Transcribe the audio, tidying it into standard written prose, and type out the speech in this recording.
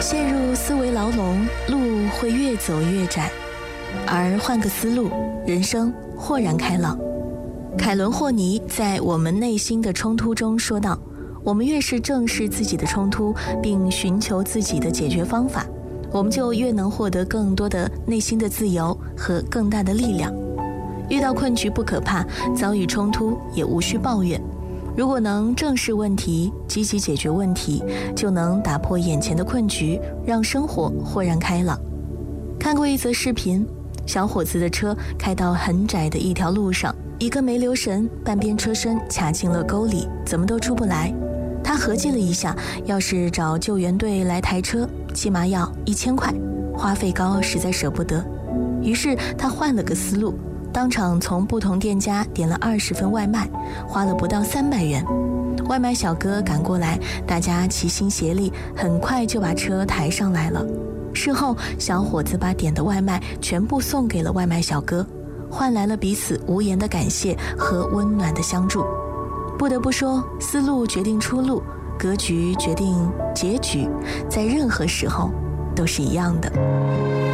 陷入思维牢笼，路会越走越窄，而换个思路，人生豁然开朗。凯伦·霍尼在《我们内心的冲突》中说道，我们越是正视自己的冲突，并寻求自己的解决方法，我们就越能获得更多的内心的自由和更大的力量。遇到困局不可怕，遭遇冲突也无需抱怨。如果能正视问题，积极解决问题，就能打破眼前的困局，让生活豁然开朗。看过一则视频，小伙子的车开到很窄的一条路上，一个没留神，半边车身卡进了沟里，怎么都出不来。他合计了一下，要是找救援队来抬车，起码要1000块，花费高，实在舍不得。于是他换了个思路，当场从不同店家点了20份外卖，花了不到300元。外卖小哥赶过来，大家齐心协力，很快就把车抬上来了。事后，小伙子把点的外卖全部送给了外卖小哥，换来了彼此无言的感谢和温暖的相助。不得不说，思路决定出路，格局决定结局，在任何时候都是一样的。